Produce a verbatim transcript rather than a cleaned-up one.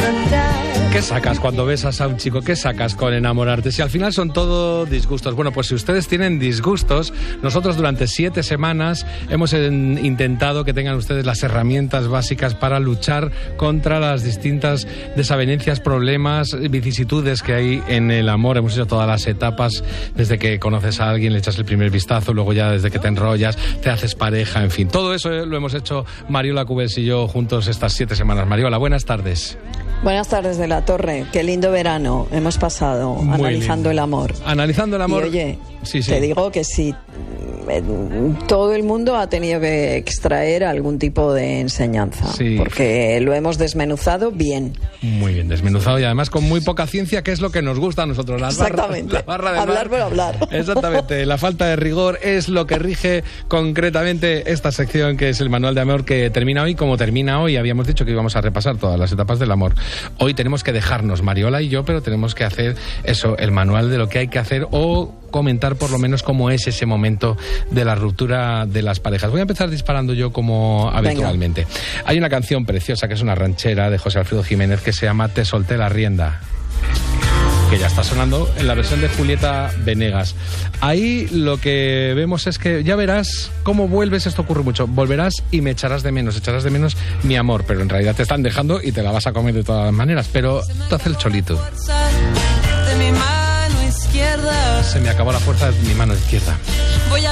¿Qué sacas cuando besas a un chico? ¿Qué sacas con enamorarte? Si al final son todo disgustos. Bueno, pues si ustedes tienen disgustos, nosotros durante siete semanas hemos en, intentado que tengan ustedes las herramientas básicas para luchar contra las distintas desavenencias, problemas, vicisitudes que hay en el amor. Hemos hecho todas las etapas, desde que conoces a alguien, le echas el primer vistazo, luego ya desde que te enrollas, te haces pareja, en fin. Todo eso lo hemos hecho Mariola Cubes y yo juntos estas siete semanas. Mariola, buenas tardes. Buenas tardes de la Torre. Qué lindo verano hemos pasado. Muy analizando lindo. El amor. Analizando el amor. Y oye, sí, sí. te digo que sí, todo el mundo ha tenido que extraer algún tipo de enseñanza, sí. Porque lo hemos desmenuzado bien. Muy bien desmenuzado y además con muy poca ciencia, que es lo que nos gusta a nosotros. Las Exactamente. Barras, la barra de hablar mar. por hablar. Exactamente. La falta de rigor es lo que rige concretamente esta sección, que es el manual de amor, que termina hoy como termina hoy. Habíamos dicho que íbamos a repasar todas las etapas del amor. Hoy tenemos que dejarnos, Mariola y yo, pero tenemos que hacer eso, el manual de lo que hay que hacer o comentar por lo menos cómo es ese momento de la ruptura de las parejas. Voy a empezar disparando yo como habitualmente. Venga. Hay una canción preciosa que es una ranchera de José Alfredo Jiménez que se llama Te solté la rienda, que ya está sonando en la versión de Julieta Venegas. Ahí lo que vemos es que ya verás cómo vuelves, esto ocurre mucho, volverás y me echarás de menos, echarás de menos mi amor, pero en realidad te están dejando y te la vas a comer de todas las maneras, pero te hace el cholito. Se me acabó la fuerza de mi mano izquierda.